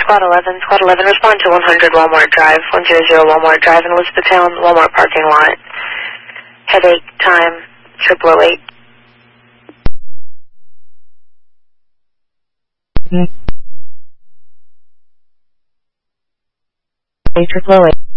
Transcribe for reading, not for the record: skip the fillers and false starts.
Squad 11. Squad 11, respond to 100 Walmart Drive, 100 Walmart Drive in Elizabethtown, Walmart parking lot. Headache, time, 0008. 0008.